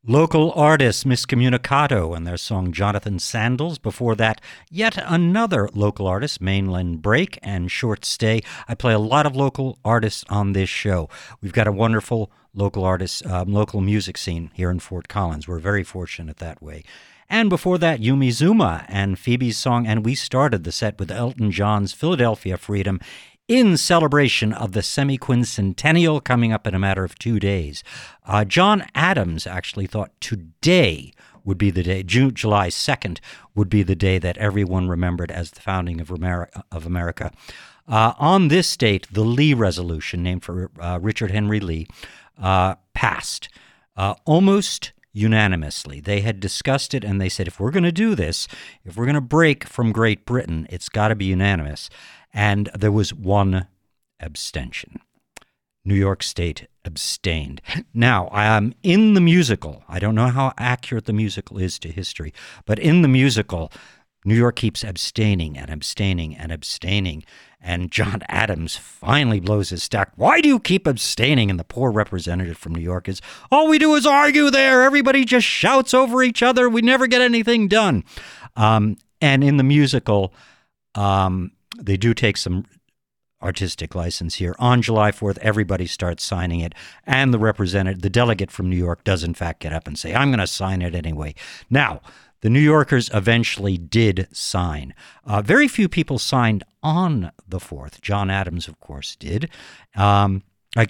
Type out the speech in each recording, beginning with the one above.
Local artists Miscommunicato and their song Jonathan Sandals. Before that, yet another local artist, Mainland Break and Short Stay. I play a lot of local artists on this show. We've got a wonderful local artist, local music scene here in Fort Collins. We're very fortunate that way. And before that, Yumi Zuma and Phoebe's song, and we started the set with Elton John's Philadelphia Freedom in celebration of the semi-quincentennial coming up in a matter of 2 days. John Adams actually thought today would be the day, July 2nd would be the day that everyone remembered as the founding of America. On this date, the Lee Resolution, named for Richard Henry Lee, passed almost unanimously. They had discussed it and they said, if we're going to do this, if we're going to break from Great Britain, it's got to be unanimous. And there was one abstention. New York State abstained. Now, in the musical, I don't know how accurate the musical is to history, but in the musical, New York keeps abstaining and abstaining and abstaining. And John Adams finally blows his stack. Why do you keep abstaining? And the poor representative from New York is, all we do is argue there. Everybody just shouts over each other. We never get anything done. And in the musical, they do take some artistic license here. On July 4th, everybody starts signing it, and the delegate from New York does in fact get up and say, I'm going to sign it anyway. Now, the New Yorkers eventually did sign. Very few people signed on the 4th. John Adams, of course, did. John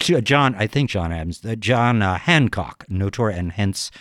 Hancock, notorious, and hence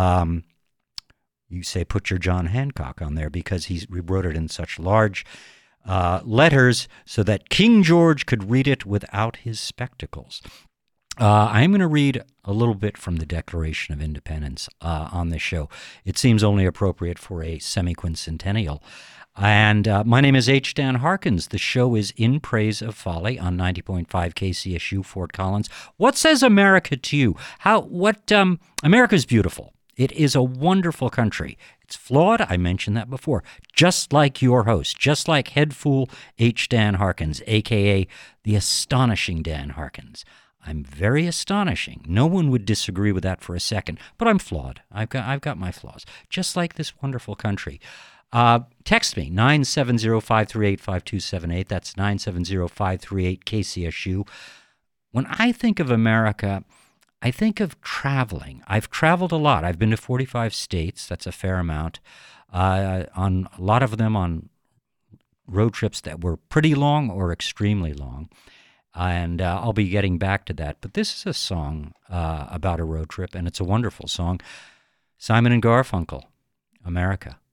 you say put your John Hancock on there because he wrote it in such large letters so that King George could read it without his spectacles. I'm going to read a little bit from the Declaration of Independence on this show. It seems only appropriate for a semi-quincentennial. And my name is H. Dan Harkins. The show is In Praise of Folly on 90.5 KCSU, Fort Collins. What says America to you? America's beautiful. It is a wonderful country. It's flawed. I mentioned that before. Just like your host, just like head fool H. Dan Harkins, a.k.a. the astonishing Dan Harkins. I'm very astonishing. No one would disagree with that for a second, but I'm flawed. I've got my flaws, just like this wonderful country. Text me, 970-538-5278. That's 970-538-KCSU. When I think of America, I think of traveling. I've traveled a lot. I've been to 45 states. That's a fair amount. On a lot of them on road trips that were pretty long or extremely long. And I'll be getting back to that. But this is a song about a road trip, and it's a wonderful song. Simon and Garfunkel, America.